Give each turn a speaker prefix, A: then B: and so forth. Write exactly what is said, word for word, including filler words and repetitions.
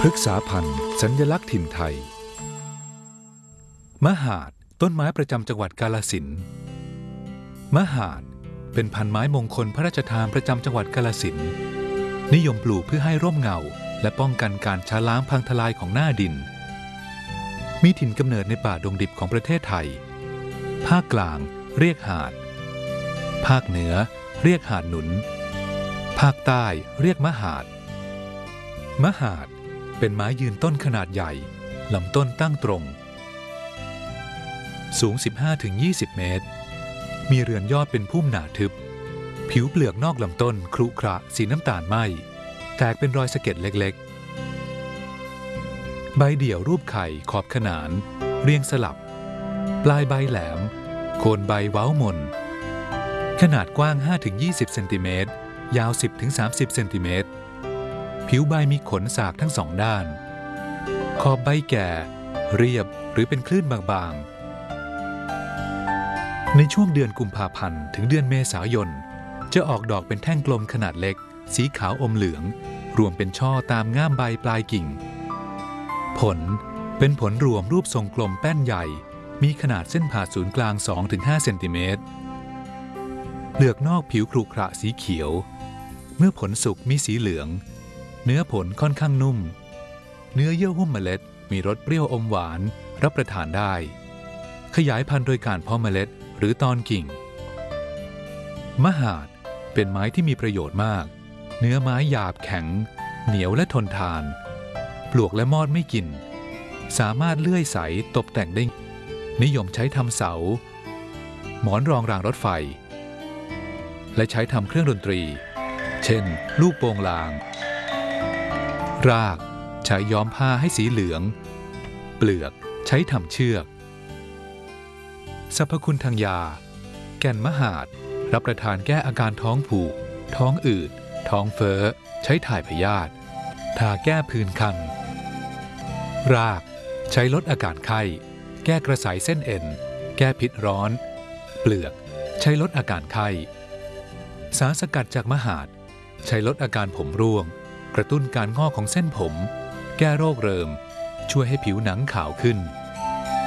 A: พฤกษาพันธุ์สัญลักษณ์ถิ่นไทยมหาดต้นไม้ประจำจังหวัดกาฬสินธุ์มหาดเป็นพันไม้มงคลพระราชทานประจำจังหวัดกาฬสินธุ์นิยมปลูกเพื่อให้ร่มเงาและป้องกันการช้าล้างพังทลายของหน้าดินมีถิ่นกำเนิดในป่าดงดิบของประเทศไทยภาคกลางเรียกหาดภาคเหนือเรียกหาดหนุนภาคใต้เรียกมหาดมหาดเป็นไม้ยืนต้นขนาดใหญ่ลำต้นตั้งตรงสูง สิบห้าถึงยี่สิบ เมตรมีเรือนยอดเป็นพุ่มหนาทึบผิวเปลือกนอกลำต้นครุขระสีน้ำตาลไหมแตกเป็นรอยสะเก็ดเล็กๆใบเดี่ยวรูปไข่ขอบขนานเรียงสลับปลายใบแหลมโคนใบเว้ามนขนาดกว้าง ห้าถึงยี่สิบ เซนติเมตรยาว สิบถึงสามสิบ เซนติเมตรผิวใบมีขนสากทั้งสองด้านขอบใบแก่เรียบหรือเป็นคลื่นบางๆในช่วงเดือนกุมภาพันธ์ถึงเดือนเมษายนจะออกดอกเป็นแท่งกลมขนาดเล็กสีขาวอมเหลืองรวมเป็นช่อตามง่ามใบปลายกิ่งผลเป็นผลรวมรูปทรงกลมแป้นใหญ่มีขนาดเส้นผ่าศูนย์กลาง สองถึงห้า เซนติเมตรเปลือกนอกผิวขรุขระสีเขียวเมื่อผลสุกมีสีเหลืองเนื้อผลค่อนข้างนุ่มเนื้อเยื่อหุ้มเมล็ดมีรสเปรี้ยวอมหวานรับประทานได้ขยายพันธุ์โดยการเพาะเมล็ดหรือตอนกิ่งมหาดเป็นไม้ที่มีประโยชน์มากเนื้อไม้หยาบแข็งเหนียวและทนทานปลวกและมอดไม่กินสามารถเลื่อยใสตกแต่งได้นิยมใช้ทำเสาหมอนรองรางรถไฟและใช้ทำเครื่องดนตรีเช่นลูกโป่งลางรากใช้ย้อมผ้าให้สีเหลืองเปลือกใช้ทำเชือกสรรพคุณทางยาแก่นมหาดรับประทานแก้อาการท้องผูกท้องอืดท้องเฟ้อใช้ถ่ายพยาธิทาแก้ผื่นคันรากใช้ลดอาการไข้แก้กระสายเส้นเอ็นแก้พิษร้อนเปลือกใช้ลดอาการไข้สารสกัดจากมหาดใช้ลดอาการผมร่วงกระตุ้นการงอกของเส้นผมแก้โรคเริมช่วยให้ผิวหนังขาวขึ้น